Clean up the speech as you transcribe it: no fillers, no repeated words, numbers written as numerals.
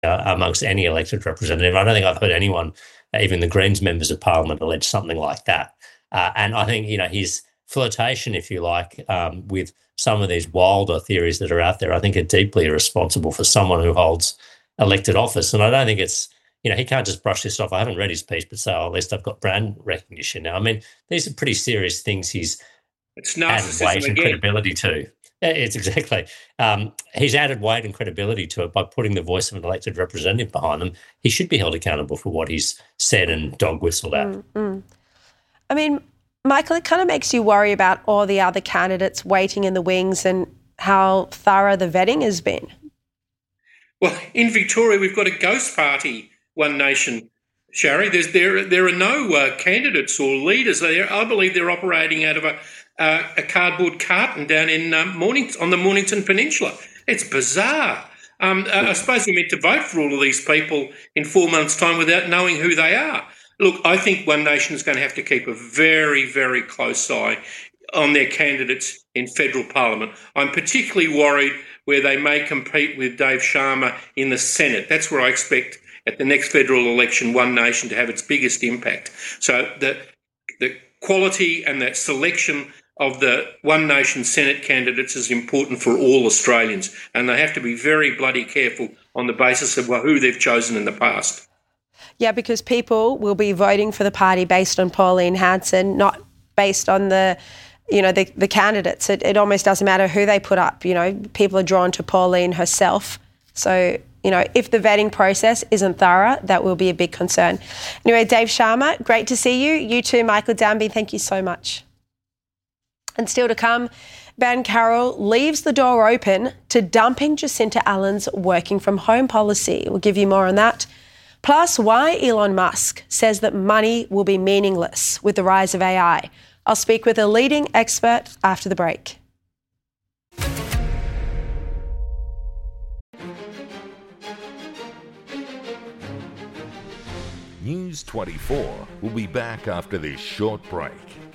amongst any elected representative. I don't think I've heard anyone, even the Greens members of Parliament, allege something like that. And I think, his flirtation, if you like, with some of these wilder theories that are out there, I think are deeply irresponsible for someone who holds elected office. And I don't think it's, he can't just brush this off. I haven't read his piece, but say, at least I've got brand recognition now. I mean, these are pretty serious things he's added weight and credibility to. It's exactly. He's added weight and credibility to it by putting the voice of an elected representative behind them. He should be held accountable for what he's said and dog whistled at. I mean, Michael, it kind of makes you worry about all the other candidates waiting in the wings and how thorough the vetting has been. Well, in Victoria, we've got a ghost party, One Nation, Shari. There are no candidates or leaders there. I believe they're operating out of a cardboard carton down in on the Mornington Peninsula. It's bizarre. I suppose we're meant to vote for all of these people in 4 months' time without knowing who they are. Look, I think One Nation is going to have to keep a very, very close eye on their candidates in federal parliament. I'm particularly worried where they may compete with Dave Sharma in the Senate. That's where I expect at the next federal election One Nation to have its biggest impact. So the quality and that selection of the One Nation Senate candidates is important for all Australians, and they have to be very bloody careful on the basis of who they've chosen in the past. Yeah, because people will be voting for the party based on Pauline Hanson, not based on the candidates. It almost doesn't matter who they put up. People are drawn to Pauline herself. So, if the vetting process isn't thorough, that will be a big concern. Anyway, Dave Sharma, great to see you. You too, Michael Danby, thank you so much. And still to come, Ben Carroll leaves the door open to dumping Jacinta Allen's working from home policy. We'll give you more on that. Plus, why Elon Musk says that money will be meaningless with the rise of AI. I'll speak with a leading expert after the break. News 24 will be back after this short break.